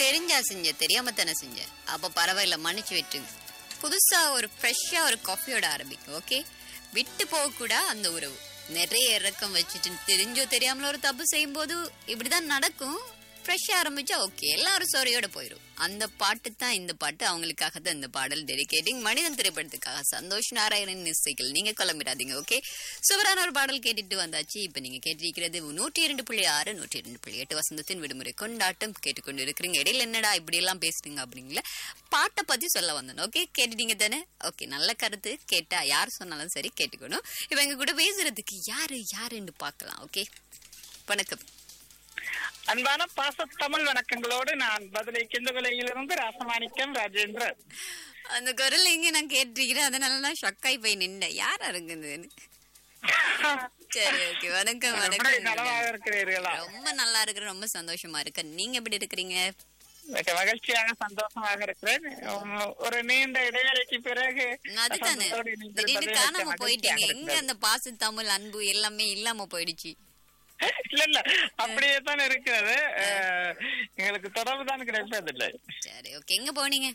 தெரிஞ்சா செஞ்ச, தெரியாம தானே செஞ்ச. அப்ப பரவாயில்ல, மன்னிச்சு விட்டுங்க. புதுசா ஒரு ஃப்ரெஷ்ஷா ஒரு காஃபியோட ஆரம்பிக்கும். ஓகே, விட்டு போக கூட அந்த உறவு. நிறைய இறக்கம் வச்சுட்டு தெரிஞ்சோ தெரியாமல ஒரு தப்பு செய்யும் போது இப்படிதான் நடக்கும். ஃப்ரெஷ்ஷா ஆரம்பிச்சா ஓகே, எல்லாரும் சோரையோட போயிடும். அந்த பாட்டு தான் இந்த பாட்டு. அவங்களுக்காக தான் இந்த பாடல் டெடிகேட்டிங். மனிதன் திரைப்படத்துக்காக சந்தோஷ் நாராயணன் இசைகள். நீங்க குழம்பிடாதீங்க. ஓகே, சூப்பரான ஒரு பாடல் கேட்டுட்டு வந்தாச்சு. இப்ப நீங்க கேட்டிருக்கிறது 102.6 102.8 வசந்தத்தின் விடுமுறை கொண்டாட்டம் கேட்டுக்கொண்டு இருக்கிறீங்க. இடையில என்னடா இப்படி எல்லாம் பேசுறீங்க அப்படிங்களா? பாட்டை பத்தி சொல்ல வந்தேன். ஓகே, கேட்டுட்டீங்க தானே? ஓகே, நல்ல கருத்து. கேட்டா யார் சொன்னாலும் சரி கேட்டுக்கணும். இப்ப எங்க கூட பேசுறதுக்கு யாருன்னு பாக்கலாம். ஓகே, வணக்கம். அன்பான பாசத்தமிழ் வணக்கங்களோடு நான் பதிலை கிந்தகுலையிலிருந்து ராசமாணிக்கம் ராஜேந்திரன். அந்த குரல் எங்க நான் கேட்டிருக்கிறேன், அதனால நான் ஷக்காய் போய் நின்றேன். யாரா இருக்குதுன்னு. சரி, ஓகே, வணக்கம். வணக்கம், நலமாக இருக்கிறீர்களா? ரொம்ப நல்லா இருக்கிறேன், ரொம்ப சந்தோஷமா இருக்கேன். நீங்க எப்படி இருக்கிறீங்க? மகிழ்ச்சியாக சந்தோஷமாக இருக்கிறேன். ஒரு நீண்ட இடைவேளைக்கு பிறகு அதுதானே, திடீர்னு காணாம போயிட்டீங்க. எங்க அந்த பாச தமிழ் அன்பு எல்லாமே இல்லாம போயிடுச்சு. இல்ல அப்படியே தான் இருக்கிறது. எங்களுக்கு தொடர்பு தான் கிடைப்பதில்லை. சரி, ஓகே, எங்க போனீங்க?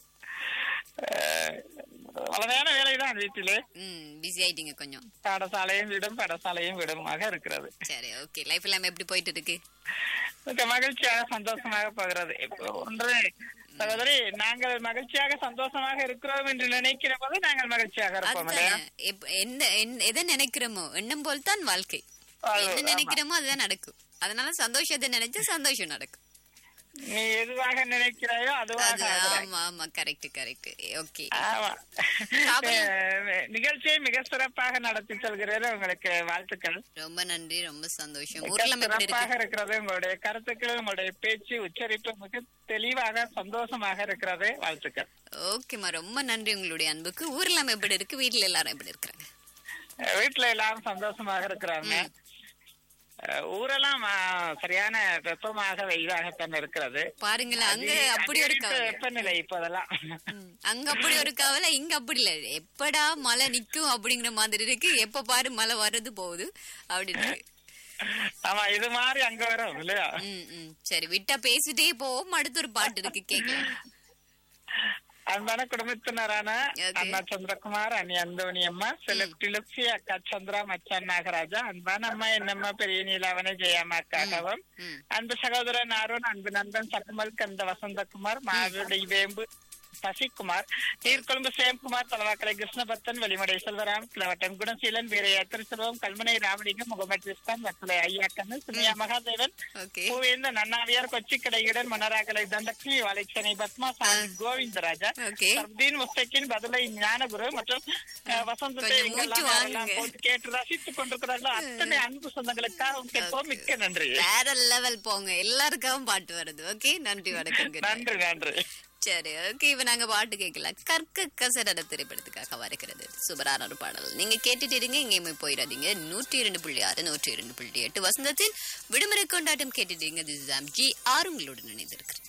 வளமையான வேலைதான் வீட்டிலே. பிஸி ஆயிட்டீங்க கொஞ்சம். பாடசாலையும் விடுமாக இருக்கிறது. சரி, ஓகே. லைஃப் எல்லாம் எப்படி போயிட்டு இருக்கு? மகிழ்ச்சியாக சந்தோஷமாக போகிறது. ஒன்று சகோதரி, நாங்கள் மகிழ்ச்சியாக சந்தோஷமாக இருக்கிறோம் என்று நினைக்கிற போது நாங்கள் மகிழ்ச்சியாக இருப்போம். எதை நினைக்கிறோமோ எண்ணம் போல் தான் வாழ்க்கை. என்ன நினைக்கிறோமோ அதுதான் நடக்கும். அதனால சந்தோஷத்தை நினைச்சு சந்தோஷம் நடக்கும். நீ எதுவாக நினைக்கிறாயோ அதுவாக. ஆமா ஆமா, கரெக்ட் கரெக்ட். ஓகே, நிகழ்ச்சியை மிக சிறப்பாக நடத்தி செல்கிறது. உங்களுக்கு வாழ்த்துக்கள். ரொம்ப நன்றி, ரொம்ப சந்தோஷம். சிறப்பாக இருக்கிறது. உங்களுடைய கருத்துக்கள், உங்களுடைய பேச்சு, உச்சரிப்பு மிக தெளிவாக சந்தோஷமாக இருக்கிறது. வாழ்த்துக்கள். ஓகேமா, ரொம்ப நன்றி உங்களுடைய அன்புக்கு. ஊர்ல எப்படி இருக்கு? வீட்டுல எல்லாரும் எப்படி இருக்கிறாங்க? வீட்டுல எல்லாரும் சந்தோஷமாக இருக்கிறாங்க. ஊரெல்லாம் சரியான வெப்பமாக வெயிலாகத்தான் இருக்கிறது. பாருங்களேன், அங்க அப்படி ஒரு வெப்பநிலை இப்போதெல்லாம். அங்க அப்படி ஒரு கவலை, இங்க அப்படி இல்ல. எப்படா மழை நிக்கும் அப்படிங்கிற மாதிரி இருக்கு. எப்ப பாரு மழை வர்றது போகுது அப்படி இருக்கு. ஆமா, இது மாதிரி அங்க வரும் இல்லையா? சரி, விட்டா பேசிட்டே போவோம். அடுத்து ஒரு பாட்டு இருக்கு, கேட்கலாம். அன்பான குடும்பத்தினரான அண்ணா சந்திரகுமார், அண்ணி அந்தோணி அம்மா, செலக்டிலுக்சி, அக்கா சந்திரா, மச்சான் நாகராஜா, அன்பான அம்மா என்னம்மா பெரிய நீலாவணி ஜெயம்மா அக்காகவும், அன்பு சகோதரன் அருண், அன்பு நண்பன் சக்குமல் கந்த வசந்தகுமார், மாவடி வேம்பு சசிகுமார், நீர்கொழும்பு சேம்குமார், தலவாக்கலை கிருஷ்ணபத்தன், வெளிமடை செல்வராம், கிளவட்டம் குணசீலன், வீரையாத்திரி செல்வம், கல்முனை ராமலிங்கம், முகமது இஸ்லாம், வக்கலை ஐயாக்கண்ணு, சுனியா மகாதேவன், பூவேந்த நன்னாவியார், கொச்சிக்கடையுடன், மன்னராகலை தண்டக்ஷி, வாழைச்சனை பத்மா, சாமி கோவிந்தராஜா, சர்தீன் முஸ்தகின், பதிலை ஞானகுரு மற்றும் வசந்தத்தை கேட்டு ரசித்துக் கொண்டிருக்கிறார்கள். அத்தனை அன்பு சொந்தங்களுக்காக கேட்போம். மிக்க நன்றி. வேற லெவல் போங்க, எல்லாருக்காகவும் பாட்டு வருது. ஓகே, நன்றி, வணக்கம். நன்றி நன்றி. சரி, ஓகே, இப்ப நாங்க பாட்டு கேட்கலாம். கற்க கசட திரைப்படத்துக்காக வருகிறது சூப்பரான ஒரு பாடல். நீங்க கேட்டுட்டு இருங்க, எங்கேயுமே போயிடாதீங்க. 102.6 102.8 வசந்தத்தின் விடுமுறை கொண்டாட்டம் கேட்டுட்டீங்க. திஸ் இஸ் எம்ஜி ஆர் உங்களுடன் இணைந்திருக்கிறேன்.